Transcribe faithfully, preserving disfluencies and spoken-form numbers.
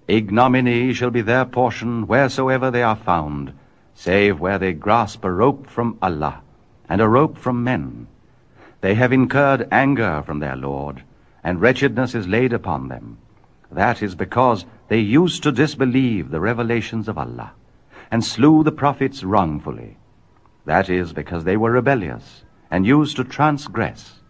Ignominy shall be their portion wheresoever they are found, save where they grasp a rope from Allah, and a rope from men. They have incurred anger from their Lord, and wretchedness is laid upon them. That is because they used to disbelieve the revelations of Allah, and slew the prophets wrongfully. That is because they were rebellious, and used to transgress.